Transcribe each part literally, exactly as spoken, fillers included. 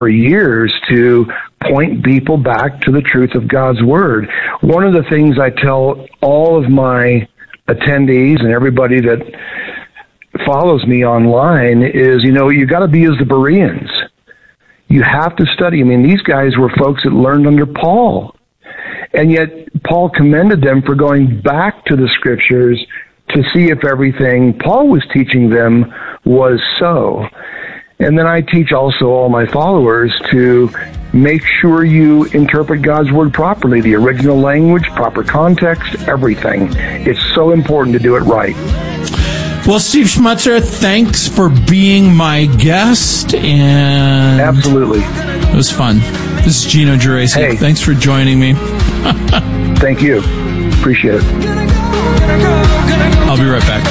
for years to point people back to the truth of God's Word. One of the things I tell all of my attendees and everybody that follows me online is, you know, you got to be as the Bereans. You have to study. I mean, these guys were folks that learned under Paul. And yet Paul commended them for going back to the Scriptures to see if everything Paul was teaching them was so. And then I teach also all my followers to make sure you interpret God's Word properly, the original language, proper context, everything. It's so important to do it right. Well, Steve Schmutzer, thanks for being my guest. And absolutely. It was fun. This is Gino Geraci. Hey. Thanks for joining me. Thank you. Appreciate it. I'll be right back.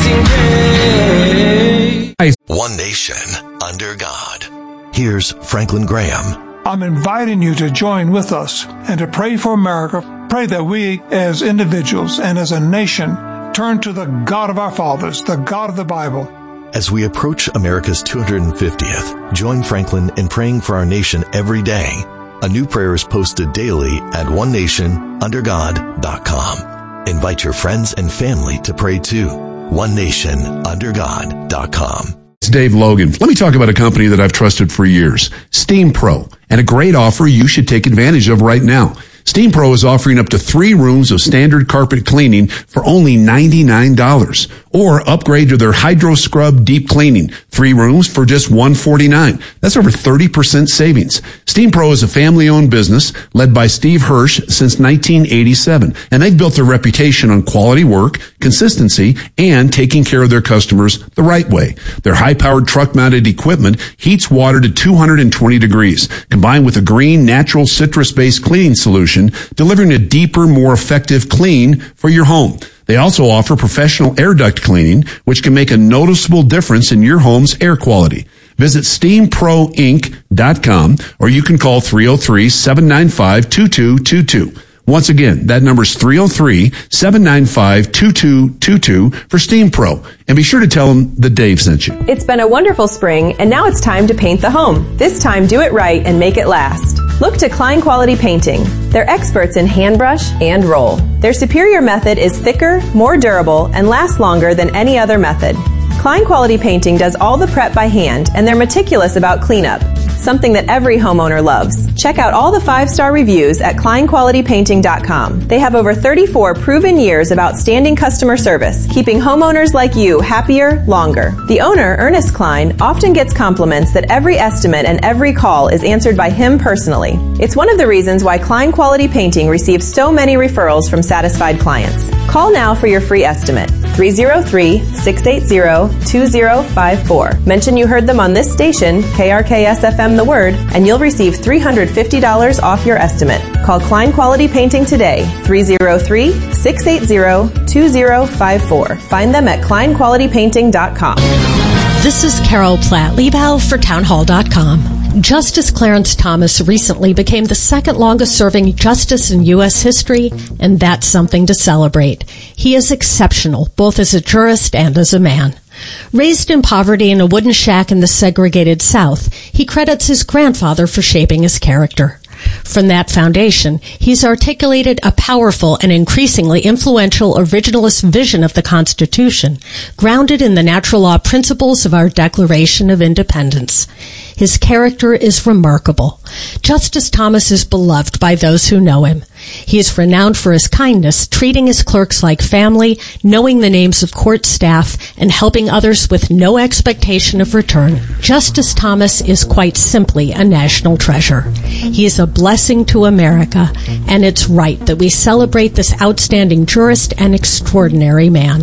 One nation under God. Here's Franklin Graham. I'm inviting you to join with us and to pray for America. Pray that we as individuals and as a nation turn to the God of our fathers, the God of the Bible. As we approach America's two hundred fiftieth, join Franklin in praying for our nation every day. A new prayer is posted daily at one nation under god dot com. Invite your friends and family to pray too. one nation under god dot com. It's Dave Logan. Let me talk about a company that I've trusted for years, Steam Pro, and a great offer you should take advantage of right now. Steam Pro is offering up to three rooms of standard carpet cleaning for only ninety-nine dollars. Or upgrade to their Hydro Scrub Deep Cleaning. Three rooms for just one hundred forty-nine dollars. That's over thirty percent savings. Steam Pro is a family-owned business led by Steve Hirsch since nineteen eighty-seven. And they've built their reputation on quality work, consistency, and taking care of their customers the right way. Their high-powered truck-mounted equipment heats water to two hundred twenty degrees, combined with a green, natural, citrus-based cleaning solution, delivering a deeper, more effective clean for your home. They also offer professional air duct cleaning, which can make a noticeable difference in your home's air quality. Visit steam pro inc dot com or you can call three oh three, seven nine five, two two two two. Once again, that number is three oh three, seven nine five, two two two two for Steam Pro. And be sure to tell them that Dave sent you. It's been a wonderful spring, and now it's time to paint the home. This time, do it right and make it last. Look to Klein Quality Painting. They're experts in hand brush and roll. Their superior method is thicker, more durable, and lasts longer than any other method. Klein Quality Painting does all the prep by hand, and they're meticulous about cleanup, something that every homeowner loves. Check out all the five-star reviews at klein quality painting dot com. They have over thirty-four proven years of outstanding customer service, keeping homeowners like you happier longer. The owner, Ernest Klein, often gets compliments that every estimate and every call is answered by him personally. It's one of the reasons why Klein Quality Painting receives so many referrals from satisfied clients. Call now for your free estimate. three oh three, six eight zero, two oh five four. Mention you heard them on this station, K R K S F M The Word, and you'll receive three hundred fifty dollars off your estimate. Call Klein Quality Painting today, three oh three, six eight zero, two oh five four. Find them at klein quality painting dot com. This is Carol Platt-Liebau for townhall dot com. Justice Clarence Thomas recently became the second longest serving justice in U S history, and that's something to celebrate. He is exceptional, both as a jurist and as a man. Raised in poverty in a wooden shack in the segregated South, he credits his grandfather for shaping his character. From that foundation, he's articulated a powerful and increasingly influential originalist vision of the Constitution, grounded in the natural law principles of our Declaration of Independence. His character is remarkable. Justice Thomas is beloved by those who know him. He is renowned for his kindness, treating his clerks like family, knowing the names of court staff, and helping others with no expectation of return. Justice Thomas is quite simply a national treasure. He is a blessing to America, and it's right that we celebrate this outstanding jurist and extraordinary man.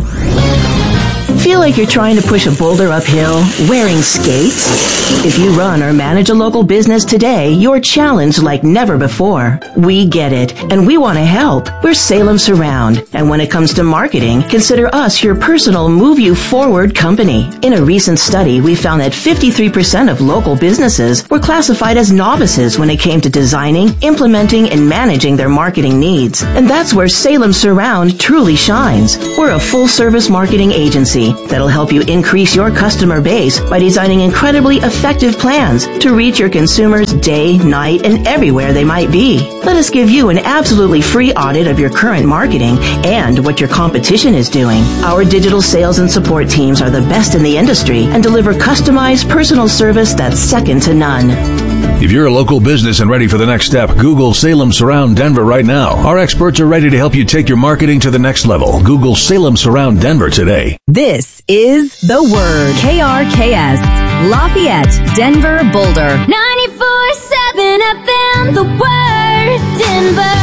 Feel like you're trying to push a boulder uphill wearing skates? If you run or manage a local business today, you're challenged like never before. We get it, and we want to help. We're Salem Surround, and when it comes to marketing, consider us your personal Move You Forward company. In a recent study, we found that fifty-three percent of local businesses were classified as novices when it came to designing, implementing, and managing their marketing needs. And that's where Salem Surround truly shines. We're a full-service marketing agency agency that'll help you increase your customer base by designing incredibly effective plans to reach your consumers day, night, and everywhere they might be. Let us give you an absolutely free audit of your current marketing and what your competition is doing. Our digital sales and support teams are the best in the industry and deliver customized personal service that's second to none. If you're a local business and ready for the next step, Google Salem Surround Denver right now. Our experts are ready to help you take your marketing to the next level. Google Salem Surround Denver today. This is The Word. K R K S, Lafayette, Denver, Boulder. ninety-four seven F M, The Word, Denver.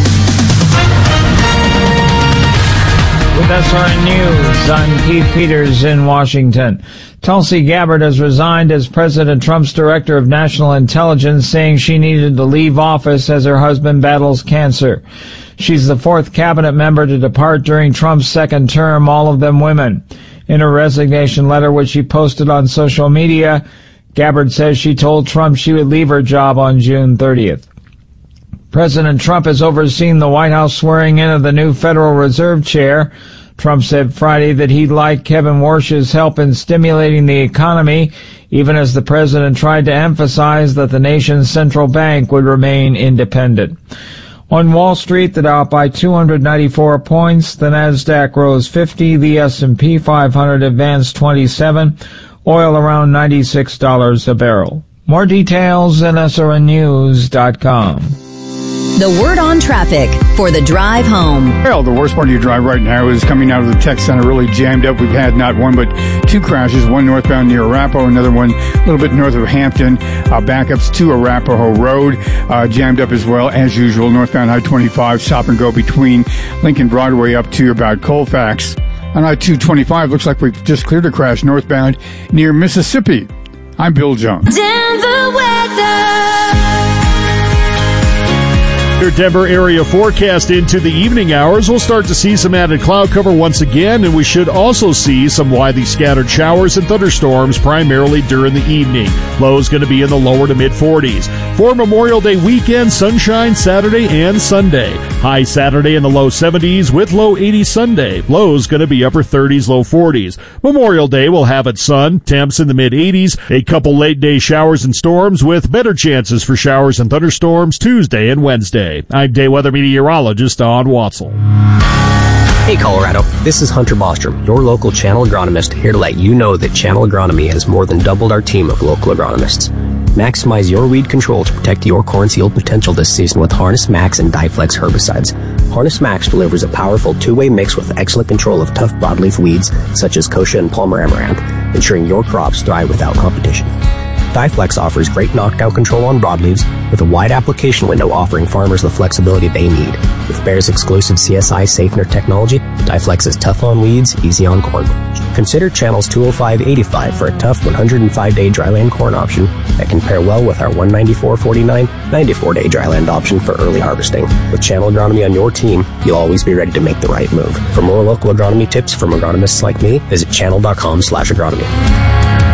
With S R N News, I'm Keith Peters in Washington. Tulsi Gabbard has resigned as President Trump's Director of National Intelligence, saying she needed to leave office as her husband battles cancer. She's the fourth cabinet member to depart during Trump's second term, all of them women. In her resignation letter, which she posted on social media, Gabbard says she told Trump she would leave her job on June thirtieth. President Trump has overseen the White House swearing in of the new Federal Reserve Chair. Trump said Friday that he'd like Kevin Warsh's help in stimulating the economy, even as the president tried to emphasize that the nation's central bank would remain independent. On Wall Street, the Dow up by two hundred ninety-four points, the Nasdaq rose fifty, the S and P five hundred advanced twenty-seven, oil around ninety-six dollars a barrel. More details at S R N news dot com. The Word on Traffic for the drive home. Well, the worst part of your drive right now is coming out of the tech center, really jammed up. We've had not one but two crashes, one northbound near Arapahoe, another one a little bit north of Hampton. Uh, backups to Arapahoe Road, uh, jammed up as well, as usual. Northbound I twenty-five, stop and go between Lincoln Broadway up to about Colfax. On I two twenty-five, looks like we've just cleared a crash northbound near Mississippi. I'm Bill Jones. Denver weather. Your Denver area forecast into the evening hours. We'll start to see some added cloud cover once again, and we should also see some widely scattered showers and thunderstorms primarily during the evening. Lows going to be in the lower to mid forties. For Memorial Day weekend, sunshine Saturday and Sunday. High Saturday in the low seventies with low eighties Sunday. Lows going to be upper thirties, low forties. Memorial Day will have its sun, temps in the mid eighties. A couple late day showers and storms with better chances for showers and thunderstorms Tuesday and Wednesday. I'm day weather meteorologist Don Watzel. Hey Colorado, this is Hunter Bostrom, your local channel agronomist, here to let you know that Channel Agronomy has more than doubled our team of local agronomists. Maximize your weed control to protect your corn's yield potential this season with Harness Max and Diflex herbicides. Harness Max delivers a powerful two-way mix with excellent control of tough broadleaf weeds such as kochia and palmer amaranth, ensuring your crops thrive without competition. Diflex offers great knockdown control on broadleaves with a wide application window offering farmers the flexibility they need. With Bayer's exclusive C S I Safener technology, Diflex is tough on weeds, easy on corn. Consider Channel's two oh five eighty-five for a tough one hundred five day dryland corn option that can pair well with our one ninety-four forty-nine ninety-four day dryland option for early harvesting. With Channel Agronomy on your team, you'll always be ready to make the right move. For more local agronomy tips from agronomists like me, visit channel.com slash agronomy.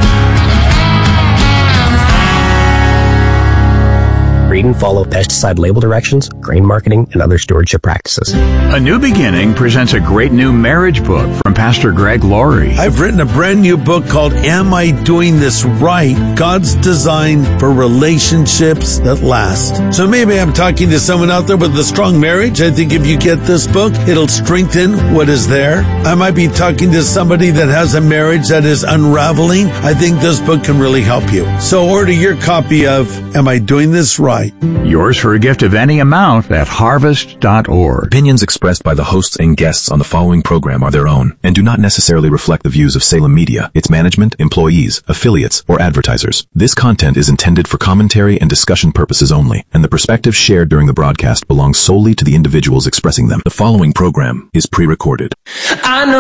Read and follow pesticide label directions, grain marketing, and other stewardship practices. A New Beginning presents a great new marriage book from Pastor Greg Laurie. I've written a brand new book called Am I Doing This Right? God's Design for Relationships That Last. So maybe I'm talking to someone out there with a strong marriage. I think if you get this book, it'll strengthen what is there. I might be talking to somebody that has a marriage that is unraveling. I think this book can really help you. So order your copy of Am I Doing This Right? Yours for a gift of any amount at harvest dot org. Opinions expressed by the hosts and guests on the following program are their own and do not necessarily reflect the views of Salem Media, its management, employees, affiliates, or advertisers. This content is intended for commentary and discussion purposes only, and the perspectives shared during the broadcast belong solely to the individuals expressing them. The following program is pre-recorded. I know